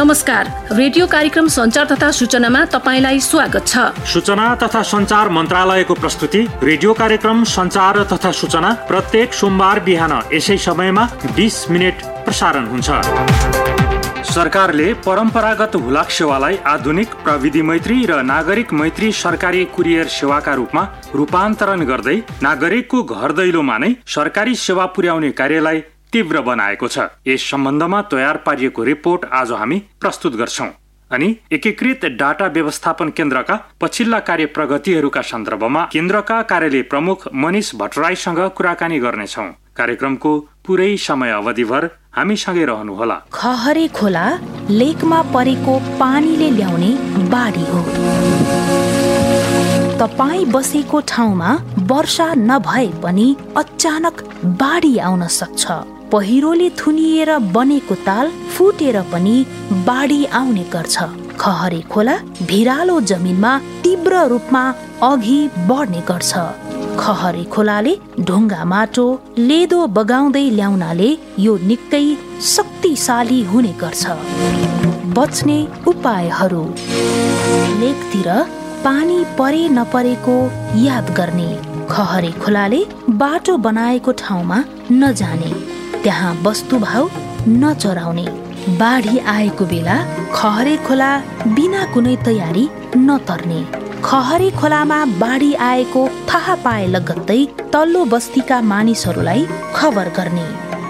नमस्कार, रेडियो कार्यक्रम सञ्चार तथा सूचनामा तपाईलाई स्वागत छ। सूचना तथा सञ्चार मन्त्रालयको प्रस्तुति रेडियो कार्यक्रम सञ्चार तथा सूचना प्रत्येक सोमबार बिहान यसै समयमा 20 मिनेट प्रसारण हुन्छ। सरकारले परम्परागत हुलाक सेवालाई आधुनिक प्रविधि मैत्री र नागरिक मैत्री सरकारी कुरियर सेवाका रूपमा रूपान्तरण गर्दै नागरिकको घर दैलोमा नै सरकारी सेवा पुर्याउने कार्यलाई तीव्र बनाएको छ। यस सम्बन्धमा तयार पारिएको रिपोर्ट आज हामी प्रस्तुत गर्छौं अनि एकीकृत डाटा व्यवस्थापन केन्द्रका पछिल्ला कार्य प्रगतिहरूका सन्दर्भमा केन्द्रका कार्यालय प्रमुख मनिष भट्टराईसँग कुराकानी गर्नेछौं। कार्यक्रमको पुरै समय अवधिभर हामीसँगै रहनुहोला। खहरे खोला लेकमा परेको पानीले ल्याउने बाढी हो। तपाई बसेको ठाउँमा वर्षा नभए पनि अचानक बाढी आउन सक्छ। पहिरोले थुनिएर बनेको ताल फुटेर पनि बाढी आउने गर्छ। खहरे खोला भिरालो जमिनमा तीव्र रूपमा अघि बढ्ने गर्छ। खहरे खोलाले ढुङ्गा माटो लेदो बगाउँदै ल्याउनाले यो निकै शक्तिशाली हुने गर्छ। बच्ने उपायहरू: लेकतिर पानी परे नपरेको याद गर्ने, खहरे खोलाले बाटो बनाएको ठाउँमा नजाने, त्यहाँ वस्तुभाव नचराउने, बाढी आएको बेला खहरे खोला बिना कुनै तयारी नतर्ने, खहरे खोलामा बाढी आएको थाहा पाए लगत्तै तल्लो बस्तीका मानिसहरूलाई खबर गर्ने।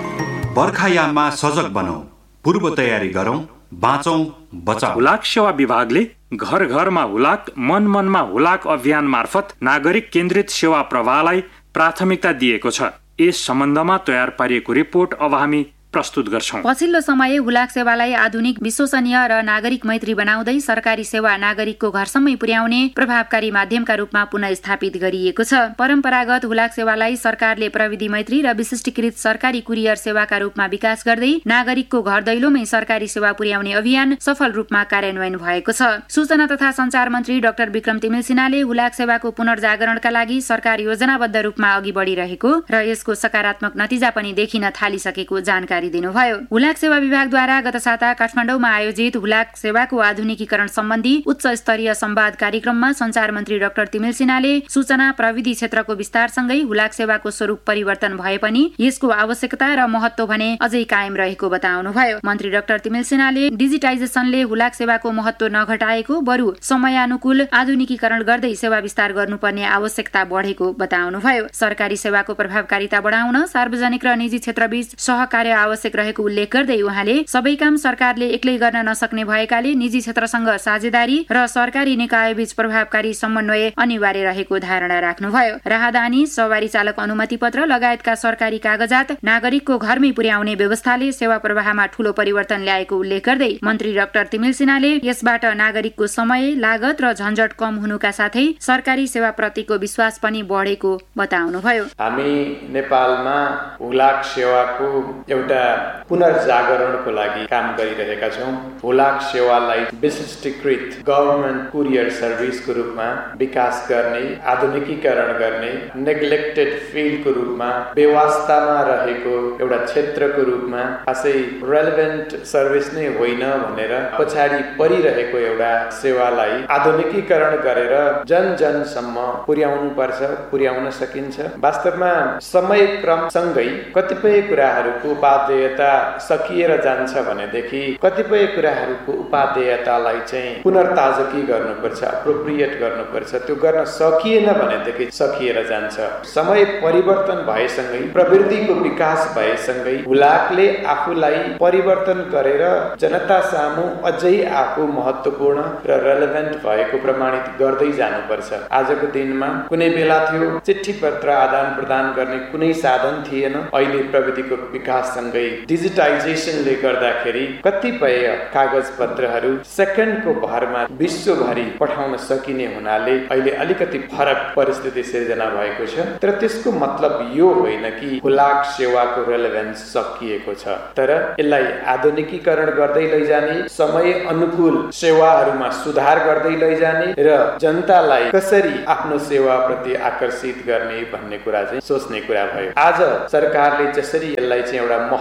बर्खायाममा सजग बनौं, पूर्व तयारी गरौं, बाँचौं बचाऊ। हुलाक सेवा विभागले घर घरमा हुलाक, मन मनमा हुलाक अभियान मार्फत नागरिक केन्द्रित सेवा प्रवाहलाई प्राथमिकता दिएको छ। यस सम्बन्धमा तयार पारिएको रिपोर्ट अब हामी प्रस्तुत गर्छौं। पछिल्लो समय हुलाक सेवालाई आधुनिक, विश्वसनीय र नागरिक मैत्री बनाउँदै सरकारी सेवा नागरिकको घरसम्मै पुर्याउने प्रभावकारी माध्यमका रूपमा पुनः स्थापित गरिएको छ। परम्परागत हुलाक सेवालाई सरकारले प्रविधि मैत्री र विशिष्टीकृत सरकारी कुरियर सेवाका रूपमा विकास गर्दै नागरिकको घर दैलोमै सरकारी सेवा पुर्याउने अभियान सफल रूपमा कार्यान्वयन भएको छ। सूचना तथा सञ्चार मन्त्री डाक्टर विक्रम तिमिल सिन्हाले हुलाक सेवाको पुनर्जागरणका लागि सरकार योजनाबद्ध रूपमा अघि बढिरहेको र यसको सकारात्मक नतिजा पनि देखिन थालिसकेको जानकारी दिनुभयो। हुलाक सेवा विभागद्वारा गत साता काठमाडौँमा आयोजित हुलाक सेवाको आधुनिकीकरण सम्बन्धी उच्च स्तरीय संवाद कार्यक्रममा सञ्चार मन्त्री डाक्टर तिमिल सिन्हाले सूचना प्रविधि क्षेत्रको विस्तारसँगै हुलाक सेवाको स्वरूप परिवर्तन भए पनि यसको आवश्यकता र महत्त्व भने अझै कायम रहेको बताउनुभयो। मन्त्री डाक्टर तिमिल सिन्हाले डिजिटाइजेसनले हुलाक सेवाको महत्त्व नघटाएको, बरु समयानुकूल आधुनिकीकरण गर्दै सेवा विस्तार गर्नुपर्ने आवश्यकता बढेको बताउनुभयो। सरकारी सेवाको प्रभावकारिता बढाउन सार्वजनिक र निजी क्षेत्रबीच सहकार्य आवश्यक रहेको उल्लेख गर्दै उहाँले सबै काम सरकारले एक्लै गर्न नसक्ने भएकाले निजी क्षेत्रसँग साझेदारी र सरकारी निकायबीच प्रभावकारी समन्वय अनिवार्य रहेको धारणा राख्नुभयो। राहदानी, सवारी चालक अनुमति पत्र लगायतका सरकारी कागजात नागरिकको घरमै पुर्याउने व्यवस्थाले सेवा प्रवाहमा ठूलो परिवर्तन ल्याएको उल्लेख गर्दै मन्त्री डाक्टर तिमिल सिन्हाले यसबाट नागरिकको समय, लागत र झन्झट कम हुनुका साथै सरकारी सेवा प्रतिको विश्वास पनि बढेको बताउनुभयो। हामी नेपालमा हुलाक सेवाको एउटा पुनर्जागरणको लागि काम गरिरहेका छौं। हुलाक सेवालाई विशिष्टीकृत गभर्नमेन्ट कुरियर सर्भिसको रूपमा विकास गर्ने, आधुनिकीकरण गर्ने, नेग्लेक्टेड फिल्डको रूपमा व्यवस्थामा रहेको एउटा क्षेत्रको रूपमा खासै रेलेभेन्ट सर्भिस नै होइन भनेर पछाडि परिरहेको एउटा सेवालाई आधुनिकीकरण गरेर जन-जनसम्म पुर्याउनु पर्छ, पुर्याउन सकिन्छ। वास्तवमा समय क्रमसँगै कतिपय कुराहरूको उपादेयता सकिएर जान्छ भनेदेखि कतिपय कुराहरूको उपादेयतालाई चाहिँ पुनर्ताजगी गर्नुपर्छ, अप्रोप्रिएट गर्नुपर्छ। त्यो गर्न सकिएन भनेदेखि सकिएर जान्छ। समय परिवर्तन भएसँगै, प्रवृत्तिको विकास भएसँगै हुलाकले आफूलाई परिवर्तन गरेर जनता सामु अझै आफू महत्त्वपूर्ण र रेलेभेन्ट भएको प्रमाणित गर्दै जानुपर्छ। आजको दिनमा कुनै बेला थियो चिठी पत्र आदान प्रदान गर्ने कुनै साधन थिएन। अहिले प्रविधिको विकाससँगै डिजिटाइजेसनले गर्दाखेरि कतिपय कागज पत्रहरू सेकेन्डको भरमा विश्वभरि पठाउन सकिने हुनाले अहिले अलिकति फरक परिस्थिति सिर्जना भएको छ। तर त्यसको मतलब यो होइन कि हुलाक सेवाको रेलेभेन्स सकिएको छ, तर यसलाई आधुनिकीकरण गर्दै लैजाने, समय अनुकूल सेवाहरूमा सुधार गर्दै लैजाने र जनतालाई कसरी आफ्नो सेवाप्रति आकर्षित गर्ने भन्ने कुरा चाहिँ सोच्ने कुरा भयो। आज सरकारले जसरी यसलाई चाहिँ एउटा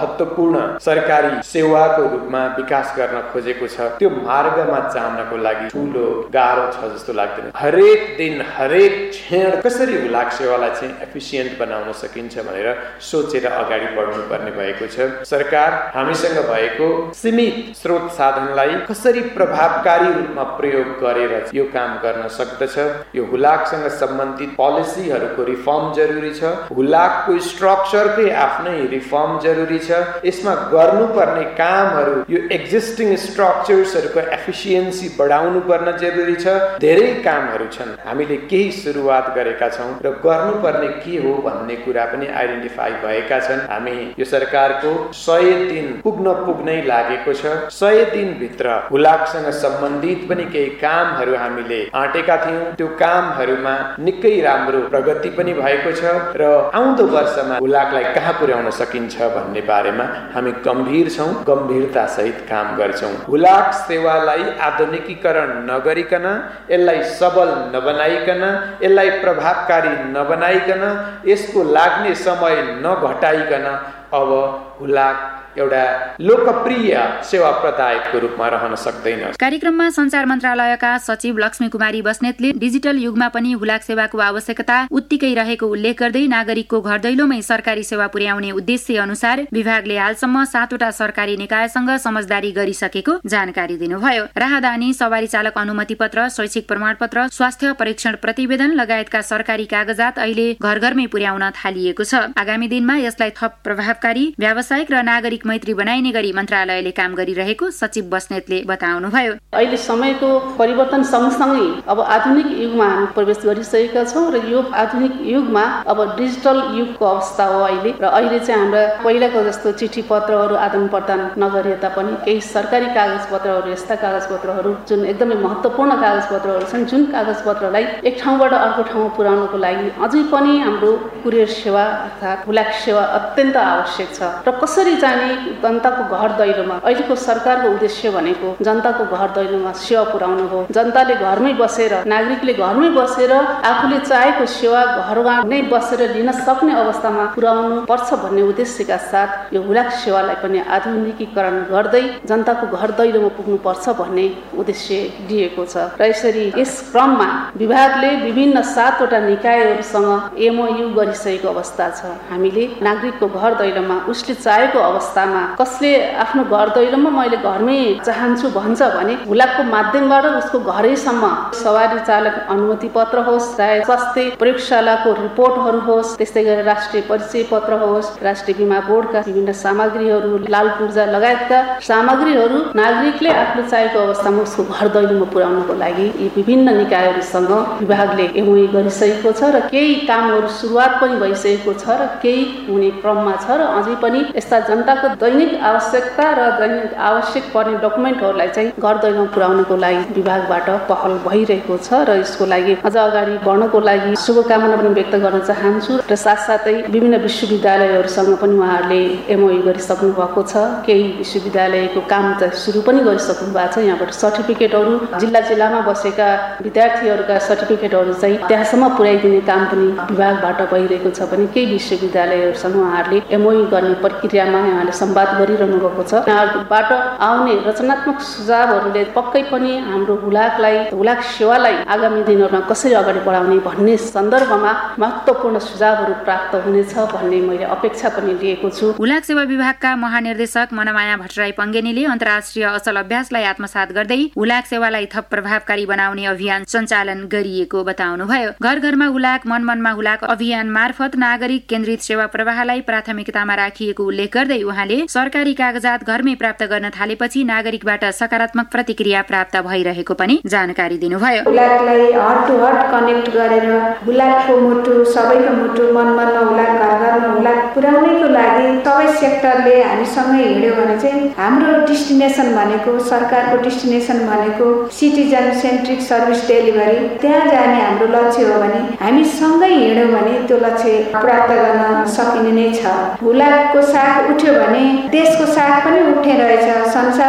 महत्त्वपूर्ण सरकारी सेवाको रूपमा विकास गर्न खोजेको छ त्यो मार्गमा जानको लागि ठूलो गाह्रो छ जस्तो लाग्दैन। हरेक दिन हरेक क्षण कसरी हुलाक सेवालाई चाहिँ एफिसिएन्ट बनाउन सकिन्छ भनेर सोचेर अगाडि बढ्नु पर्ने भएको छ। सरकार हामीसँग भएको सीमित स्रोत साधनलाई कसरी प्रभावकारी रूपमा प्रयोग गरेर यो काम गर्न सक्दछ। यो हुलाकसँग सम्बन्धित पोलिसीहरूको रिफर्म जरुरी छ। हुलाकको स्ट्रक्चरकै आफ्नै रिफर्म जरुरी छ। यसमा गर्नुपर्ने कामहरू यो एक्जिस्टिङ स्ट्रक्चर्सहरूको एफिसिएन्सी बढाउनु पर्न जरुरी छ। धेरै कामहरू छन्, हामीले केही सुरुवात गरेका छौं र गर्नुपर्ने के हो भन्ने कुरा पनि आइडेन्टिफाई भएका छन्। हामी यो सरकारको 100 दिन पुग्नै लागेको छ। 100 दिन भित्र हुलाकसँग सम्बन्धित पनि केही कामहरू हामीले आँटेका थियौं। त्यो कामहरूमा निकै राम्रो प्रगति पनि भएको छ र आउँदो वर्षमा हुलाकलाई कहाँ पुर्याउन सकिन्छ भन्ने बारेमा हामी गम्भीर छौं, गम्भीरता सहित काम गर्छौं। हुलाक सेवालाई आधुनिकीकरण नगरिकन, यसलाई सबल नबनाइकन, यसलाई प्रभावकारी नबनाइकन, यसको लाग्ने समय नघटाइकन अब हुलाक एउटा लोकप्रिय सेवा प्रदायकको रूपमा रहन सक्दैन। कार्यक्रममा सञ्चार मन्त्रालयका सचिव लक्ष्मी कुमारी बस्नेतले डिजिटल युगमा पनि हुलाक सेवाको आवश्यकता उत्तिकै रहेको उल्लेख गर्दै नागरिकको घर दैलोमै सरकारी सेवा पुर्याउने उद्देश्य अनुसार विभागले हालसम्म 7वटा सरकारी निकायसँग समझदारी गरिसकेको जानकारी दिनुभयो। राहदानी, सवारी चालक अनुमति पत्र, शैक्षिक प्रमाणपत्र, स्वास्थ्य परीक्षण प्रतिवेदन लगायतका सरकारी कागजात अहिले घर घरमै पुर्याउन थालिएको छ। आगामी दिनमा यसलाई थप प्रभावकारी, व्यावसायिक र नागरिक मैत्री बनाइने गरी मन्त्रालयले काम गरिरहेको सचिव बस्नेतले बताउनुभयो। अहिले समयको परिवर्तन सँगसँगै अब आधुनिक युगमा हामी प्रवेश गरिसकेका छौं र यो आधुनिक युगमा अब डिजिटल युगको अवस्था हो अहिले। र अहिले चाहिँ हाम्रो पहिलाको जस्तो चिठी पत्रहरू आदान प्रदान नगरे तापनि केही सरकारी कागजपत्रहरू, यस्ता कागजपत्रहरू जुन एकदमै महत्त्वपूर्ण कागजपत्रहरू छन्, जुन कागजपत्रलाई एक ठाउँबाट अर्को ठाउँमा पुर्याउनको लागि अझै पनि हाम्रो कुरियर सेवा अर्थात् हुलाक सेवा अत्यन्त आवश्यक छ। र कसरी जाने जनताको घर दैलोमा अहिलेको सरकारको उद्देश्य भनेको जनताको घर दैलोमा सेवा पुर्याउनु हो। जनताले घरमै बसेर, नागरिकले घरमै बसेर आफूले चाहेको सेवा घरमा नै बसेर लिन सक्ने अवस्थामा पुर्याउनु पर्छ भन्ने उद्देश्यका साथ यो हुलाक सेवालाई पनि आधुनिकीकरण गर्दै जनताको घर दैलोमा पुग्नु पर्छ भन्ने उद्देश्य दिएको छ। र यसरी यस क्रममा विभागले विभिन्न 7वटा निकायहरूसँग एमओयू गरिसकेको अवस्था छ। हामीले नागरिकको घर दैलोमा उसले चाहेको अवस्थामा कसले आफ्नो घर दैलोमा मैले घरमै चाहन्छु भन्छ भने हुलाकको माध्यमबाट उसको घरैसम्म सवारी चालक अनुमति पत्र होस्, चाहे स्वास्थ्य प्रयोगशालाको रिपोर्टहरू होस्, त्यस्तै गरेर राष्ट्रिय परिचय पत्र होस्, राष्ट्रिय बीमा बोर्डका विभिन्न सामग्रीहरू, लाल पूर्जा लगायतका सामग्रीहरू नागरिकले आफूले चाहेको अवस्थामा उसको घर दैलोमा पुर्याउनको लागि यी विभिन्न निकायहरूसँग विभागले एमओयू गरिसकेको छ र केही कामहरू सुरुवात पनि भइसकेको छ र केही हुने क्रममा छ र अझै पनि यस्ता जनताको दैनिक आवश्यकता र दैनिक आवश्यक पर्ने डकुमेन्टहरूलाई चाहिँ घर दैलोमा पुर्याउनको लागि विभागबाट पहल भइरहेको छ र यसको लागि अझ अगाडि बढ्नको लागि शुभकामना पनि व्यक्त गर्न चाहन्छु। र साथसाथै विभिन्न विश्वविद्यालयहरूसँग पनि उहाँहरूले एमओयू गरिसक्नु भएको छ। केही विश्वविद्यालयको काम चाहिँ सुरु पनि गरिसक्नु भएको छ। यहाँबाट सर्टिफिकेटहरू जिल्लामा बसेका विद्यार्थीहरूका सर्टिफिकेटहरू चाहिँ त्यहाँसम्म पुर्याइदिने काम पनि विभागबाट भइरहेको छ भने केही विश्वविद्यालयहरूसँग उहाँहरूले एमओयू गर्ने प्रक्रियामा उहाँले संवाद गरिरहनु भएको छ। यहाँबाट आउने रचनात्मक सुझावहरूले पक्कै पनि हाम्रो हुलाक सेवालाई आगामी दिनहरूमा कसरी अगाडि बढाउने भन्ने सन्दर्भमा महत्त्वपूर्ण सुझावहरू प्राप्त हुनेछ भन्ने मैले अपेक्षा पनि लिएको छु। हुलाक सेवा विभागका महानिर्देशक मनमाया भट्टराई पङ्गेनीले अन्तर्राष्ट्रिय असल अभ्यासलाई आत्मसात गर्दै हुलाक सेवालाई थप प्रभावकारी बनाउने अभियान सञ्चालन गरिएको बताउनुभयो। घर घरमा हुलाक, मन मनमा हुलाक अभियान मार्फत नागरिक केन्द्रित सेवा प्रवाहलाई प्राथमिकतामा राखिएको उल्लेख गर्दै उहाँले सरकारी कागजात घरमै प्राप्त गर्न थालेपछि नागरिकबाट सकारात्मक प्रतिक्रिया प्राप्त भइरहेको पनि जानकारी दिनुभयो। हुलाकलाई हट टु हट कनेक्ट गरेर हुलाकको मुटु, सबैको मुटु, मन मनमा हुलाक, घर घरमा हुलाक पुर्याउनेको लागि सबै सेक्टरले हामीसँगै हिँड्यो भने चाहिँ हाम्रो डेस्टिनेसन भनेको, सरकारको डेस्टिनेसन भनेको सिटिजन सेन्ट्रिक सर्भिस डेलिभरी, त्यहाँ जाने हाम्रो लक्ष्य हो भने हामी सँगै हिँड्यौँ भने त्यो लक्ष्य प्राप्त गर्न सकिने नै छ। हुलाकको साथ उठ्यो भने देशको साथ पनि उठ्ने रहेछ। संसारमा हाम्रो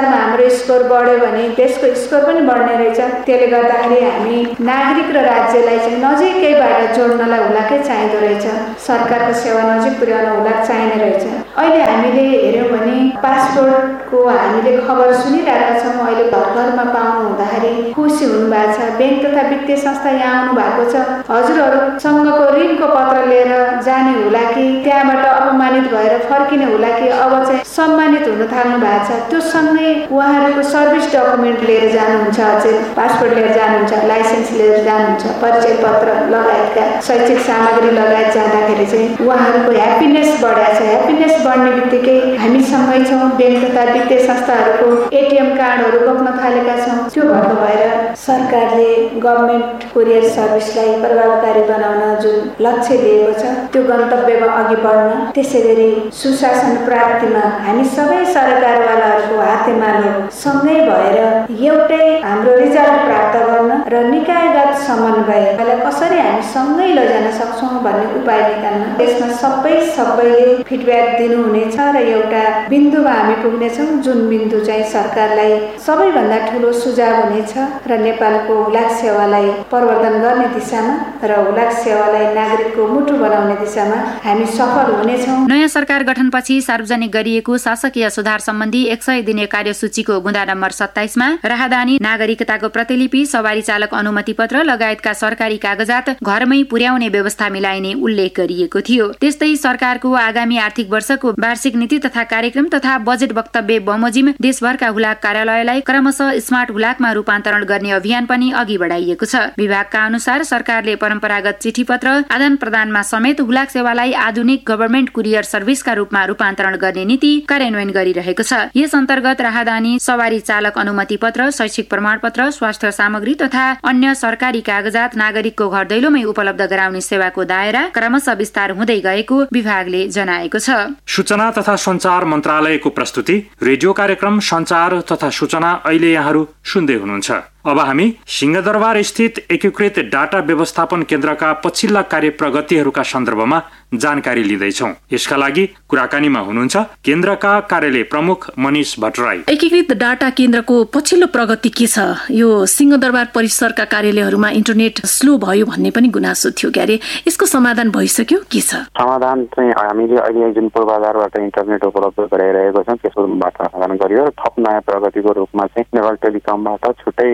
हाम्रो स्कोर बढ्यो भने देशको स्कोर पनि बढ्ने रहेछ। त्यसले गर्दाखेरि हामी नागरिक र राज्यलाई चाहिँ नजिकैबाट जोड्नलाई हुलाकै चाहिँदो रहेछ। सरकारको सेवा नजिक पुर्याउन हुलाक चाहिने रहेछ। अहिले हामीले हेर्यौँ भने पासपोर्टको हामीले खबर सुनिरहेका छौँ। अहिले घर घरमा पाउनु हुँदाखेरि खुसी हुनुभएको छ। ब्याङ्क तथा वित्तीय संस्था यहाँ आउनु भएको छ। हजुरहरूसँगको ऋणको पत्र लिएर जाने होला कि त्यहाँबाट अपमानित भएर फर्किने होला कि अब चाहिँ सम्मानित हुन थाल्नु भएको छ। त्यो सँगै उहाँहरूको सर्भिस डकुमेन्ट लिएर जानुहुन्छ, अझै पासपोर्ट लिएर जानुहुन्छ, लाइसेन्स लिएर जानुहुन्छ, परिचय पत्र लगायतका शैक्षिक सामग्री लगायत जाँदाखेरि चाहिँ उहाँहरूको ह्याप्पिनेस बढाएको छ। ह्याप्पिनेस बढ्ने बित्तिकै हामी सँगै छौँ। ब्याङ्क तथा वित्तीय संस्थाहरूको एटिएम कार्डहरू बोक्न थालेका छौँ। त्यो भएको भएर सरकारले गभर्मेन्ट कुरियर सर्भिसलाई प्रभावकारी बनाउन जुन लक्ष्य लिएको छ त्यो गन्तव्यमा अघि बढ्न, त्यसै गरी सुशासन प्राप्तिमा हामी सबै सरकारवालाहरूको हातेमालो सँगै भएर एउटै हाम्रो रिजल्ट प्राप्त गर्न र निकायगत समन्वयलाई कसरी हामी सँगै लैजान सक्छौँ भन्ने उपाय निकाल्न यसमा सबैले फिडब्याक दिनुहुनेछ र एउटा बिन्दुमा हामी पुग्नेछौँ जुन बिन्दु चाहिँ सरकारलाई सबैभन्दा ठुलो सुझाव हुनेछ र नेपालको हुलाक सेवालाई प्रवर्धन गर्ने दिशामा र हुलाक सेवालाई नागरिकको मुटु बनाउने दिशामा हामी सफल हुनेछौँ। नयाँ सरकार गठनपछि सार्वजनिक गरिएको शासकीय सुधार सम्बन्धी 100 दिने कार्यसूचीको बुँदा नम्बर 27 मा राहदानी, नागरिकताको प्रतिलिपि, सवारी चालक अनुमति पत्र लगायतका सरकारी कागजात घरमै पुर्याउने व्यवस्था मिलाइने उल्लेख गरिएको थियो। त्यस्तै सरकारको आगामी आर्थिक वर्षको वार्षिक नीति तथा कार्यक्रम तथा बजेट वक्तव्य बमोजिम देशभरका हुलाक कार्यालयलाई क्रमशः स्मार्ट हुलाकमा रूपान्तरण गर्ने अभियान पनि अघि बढाइएको छ। विभागका अनुसार सरकारले परम्परागत चिठी पत्र आदान प्रदानमा समेत हुलाक सेवालाई आधुनिक गभर्नमेन्ट कुरियर सर्भिसका रूपमा रूपान्तरण गर्ने नीति कार्यान्वयन गरिरहेको छ। यस अन्तर्गत राहदानी, सवारी चालक अनुमति पत्र, शैक्षिक प्रमाणपत्र, स्वास्थ्य सामग्री तथा अन्य सरकारी कागजात नागरिकको घर दैलोमै उपलब्ध गराउने सेवाको दायरा क्रमशः विस्तार हुँदै गएको विभागले जनाएको छ। सूचना तथा सञ्चार मन्त्रालयको प्रस्तुति रेडियो कार्यक्रम सञ्चार तथा सूचना अहिले यहाँहरू सुन्दै हुनुहुन्छ। अब हामी सिंहदरबार स्थित एकीकृत डाटा व्यवस्थापन केन्द्रका पछिल्ला कार्य प्रगतिहरूका सन्दर्भमा जानकारी लिँदैछौँ। यसका लागि कुराकानीमा हुनुहुन्छ केन्द्रका कार्यालय प्रमुख मनिष भट्टराई। एकीकृत डाटा केन्द्रको पछिल्लो प्रगति के छ? यो सिंहदरबार परिसरका कार्यालयहरूमा इन्टरनेट स्लो भयो भन्ने पनि गुनासो थियो क्यारे, यसको समाधान भइसक्यो के छ? समाधान चाहिँ हामीले अहिले जुन पूर्वाधारबाट इन्टरनेट उपलब्ध गराइरहेको छौँ त्यसबाट समाधान गरियो। थप नयाँ प्रगतिको रूपमा चाहिँ नेपाल टेलिकमबाट छुट्टै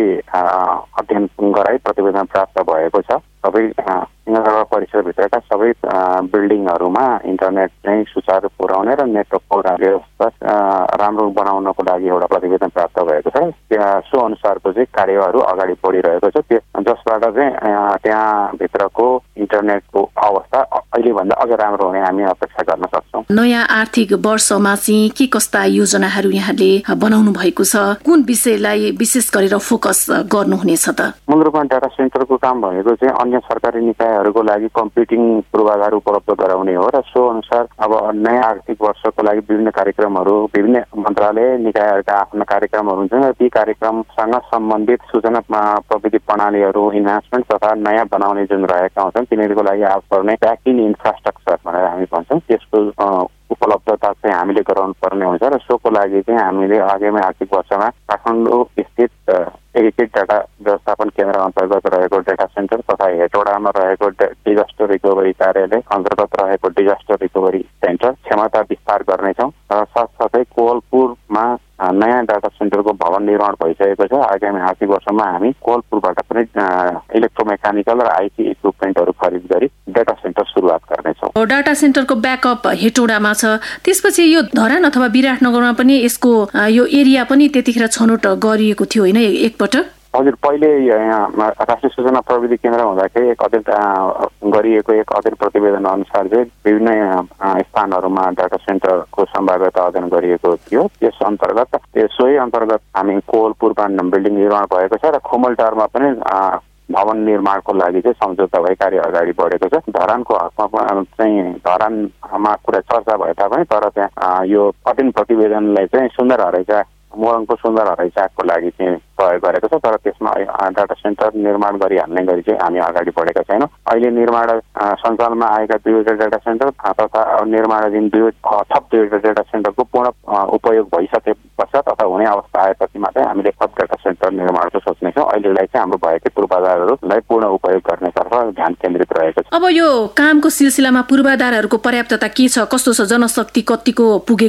अध्ययन गराई प्रतिवेदन प्राप्त भएको छ। सबै सिंहदरबार परिसरभित्रका सबै बिल्डिङहरूमा इन्टरनेट चाहिँ सुचारू पुर्याउने र नेटवर्कको व्यवस्था राम्रो बनाउनको लागि एउटा प्रतिवेदन प्राप्त भएको छ। सो अनुसारको चाहिँ कार्यहरू अगाडि बढिरहेको छ, जसबाट चाहिँ त्यहाँभित्रको इन्टरनेटको अवस्था अहिलेभन्दा अझ राम्रो हुने हामी अपेक्षा गर्न सक्छौँ। नयाँ आर्थिक वर्षमा चाहिँ के कस्ता योजनाहरू यहाँले बनाउनु भएको छ? कुन विषयलाई विशेष गरेर फोकस गर्नुहुनेछ त? मूल रूपमा डाटा सेन्टरको काम भनेको चाहिँ अन्य सरकारी निकायहरूको लागि कम्प्युटिङ पूर्वाधार उपलब्ध गराउने हो र सो अनुसार अब नयाँ आर्थिक वर्षको लागि विभिन्न कार्यक्रमहरू विभिन्न मन्त्रालय निकायहरूका आफ्ना कार्यक्रमहरू हुन्छन् र ती कार्यक्रमसँग सम्बन्धित सूचना प्रविधि प्रणालीहरू इन्हान्समेन्ट तथा नयाँ बनाउने जुन रहेका हुन्छन् तिनीहरूको लागि पर्ने ब्याक-इन इन्फ्रास्ट्रक्चर भनेर हामी भन्छौँ, त्यसको उपलब्धता चाहिँ हामीले गराउनु पर्ने हुन्छ र सोको लागि चाहिँ हामीले आगामी आर्थिक वर्षमा काठमाडौँ स्थित एकीकृत डाटा व्यवस्थापन केन्द्र अन्तर्गत रहेको डाटा सेन्टर तथा हेटौडामा रहेको डिजास्टर रिकभरी कार्यालय अन्तर्गत रहेको डिजास्टर रिकभरी सेन्टर क्षमता विस्तार गर्नेछौँ र साथसाथै कोवलपुरमा नयाँ डाटा सेन्टरको भवन निर्माण भइसकेको छ। आगामी आर्थिक वर्षमा हामी कोवलपुरबाट पनि इलेक्ट्रोमेकानिकल र आइटी इक्विपमेन्टहरू खरिद गरी डाटा सेन्टर सुरुवात गर्नेछौँ। डाटा सेन्टरको ब्याकअप हेटौडामा छ, त्यसपछि यो धरान अथवा विराटनगरमा पनि यसको यो एरिया पनि त्यतिखेर छनौट गरिएको थियो होइन एकपटक? हजुर, पहिले राष्ट्रिय सूचना प्रविधि केन्द्र हुँदाखेरि एक अध्ययन प्रतिवेदन अनुसार चाहिँ विभिन्न स्थानहरूमा डाटा सेन्टरको सम्भाव्यता अध्ययन गरिएको थियो। सोही अन्तर्गत हामी कोवलपुरमा बिल्डिङ निर्माण भएको छ र खोमलटारमा पनि भवन निर्माणको लागि चाहिँ सम्झौता भई कार्य अगाडि बढेको छ। धरानको हकमा चाहिँ धरानमा कुरा चर्चा भए तापनि तर त्यहाँ यो अध्ययन प्रतिवेदनलाई चाहिँ सुन्दर रहेछ मोरङको सुन्दर हराई चाकको लागि चाहिँ प्रयोग गरेको छ, तर त्यसमा डाटा सेन्टर निर्माण गरिहाल्ने गरी चाहिँ हामी अगाडि बढेका छैनौँ। अहिले निर्माण सञ्चालनमा आएका 2वटा डाटा सेन्टर तथा निर्माणाधीन थप 2वटा डाटा सेन्टरको पूर्ण उपयोग भइसके पश्चात अथवा हुने अवस्था आएपछि मात्रै हामीले थप डाटा सेन्टर निर्माणको सोच्नेछौँ। अहिलेलाई चाहिँ हाम्रो भएकै पूर्वाधारहरूलाई पूर्ण उपयोग गर्नेतर्फ ध्यान केन्द्रित रहेको छ। अब यो कामको सिलसिलामा पूर्वाधारहरूको पर्याप्तता के छ, कस्तो छ, जनशक्ति कतिको पुगेको